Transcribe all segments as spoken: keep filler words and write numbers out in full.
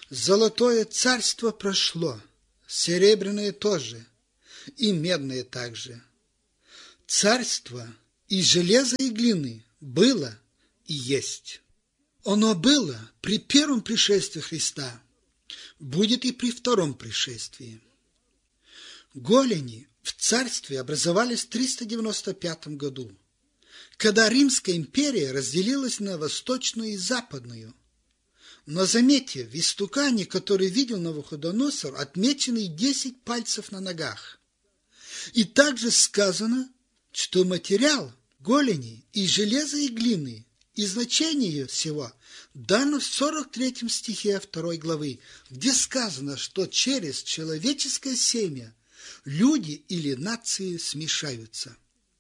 Золотое царство прошло, серебряное тоже, и медное также. Царство из железа и глины было и есть. Оно было при первом пришествии Христа, будет и при втором пришествии. Голени в царстве образовались в триста девяносто пятом году, когда Римская империя разделилась на восточную и западную. Но заметьте, в истукане, который видел Навуходоносор, отмечены десять пальцев на ногах. И также сказано, что материал голени из железа и глины, и значение всего дано в сорок третьем стихе второй главы, где сказано, что через человеческое семя люди или нации смешаются.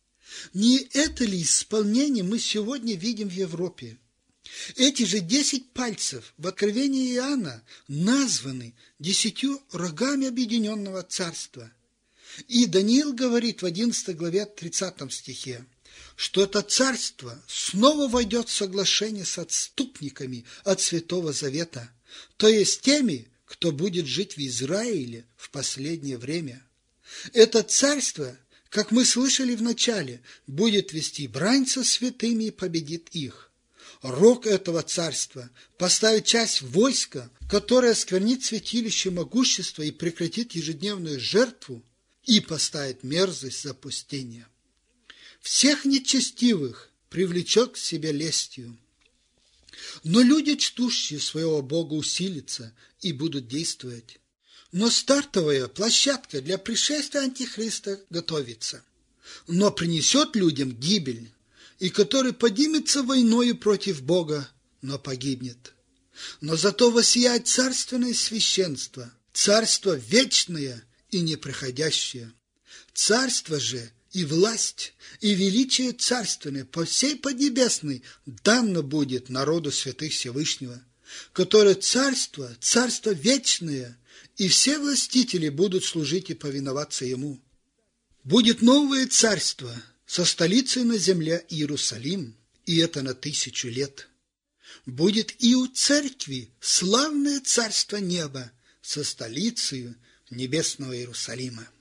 Не это ли исполнение мы сегодня видим в Европе? Эти же десять пальцев в Откровении Иоанна названы десятью рогами объединенного царства. И Даниил говорит в одиннадцатой главе тридцатом стихе, что это царство снова войдет в соглашение с отступниками от Святого Завета, то есть теми, кто будет жить в Израиле в последнее время. Это царство, как мы слышали в начале, будет вести брань со святыми и победит их. Рог этого царства поставит часть войска, которое осквернит святилище могущества и прекратит ежедневную жертву, и поставит мерзость запустения. Всех нечестивых привлечет к себе лестью. Но люди, чтущие своего Бога, усилятся и будут действовать. Но стартовая площадка для пришествия Антихриста готовится, но принесет людям гибель, и который поднимется войною против Бога, но погибнет. Но зато воссияет царственное священство, царство вечное и неприходящее. Царство же и власть, и величие царственное по всей Поднебесной дано будет народу святых Всевышнего, которое царство, царство вечное, и все властители будут служить и повиноваться ему. Будет новое царство со столицей на земле Иерусалим, и это на тысячу лет. Будет и у церкви славное царство неба со столицей небесного Иерусалима.